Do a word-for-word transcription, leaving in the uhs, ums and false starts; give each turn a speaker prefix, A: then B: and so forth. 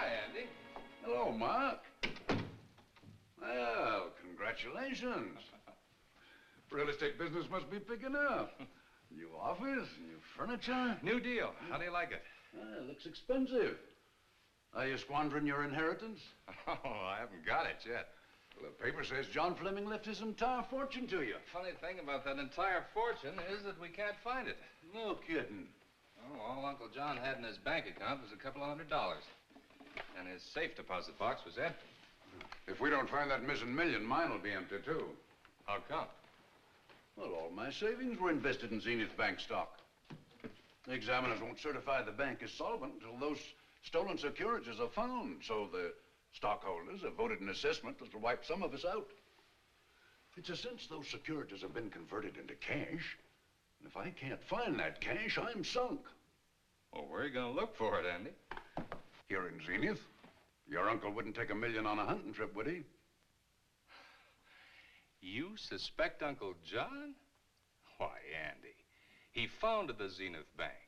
A: Hi, Andy.
B: Hello, Mark. Well, congratulations. Real estate business must be picking up. New office, new furniture.
A: New deal. How do you like it?
B: Ah, it looks expensive. Are you squandering your inheritance?
A: Oh, I haven't got it yet.
B: Well, the paper says John Fleming left his entire fortune to you.
A: Funny thing about that entire fortune is that we can't find it.
B: No kidding.
A: Oh, all Uncle John had in his bank account was a couple of hundred dollars. And his safe deposit box was empty.
B: If we don't find that missing million, mine will be empty, too.
A: How come?
B: Well, all my savings were invested in Zenith Bank stock. The examiners won't certify the bank as solvent until those stolen securities are found. So the stockholders have voted an assessment that will wipe some of us out. It's a since those securities have been converted into cash. And if I can't find that cash, I'm sunk.
A: Well, where are you going to look for it, Andy?
B: Here in Zenith. Your uncle wouldn't take a million on a hunting trip, would he?
A: You suspect Uncle John? Why, Andy, he founded the Zenith Bank.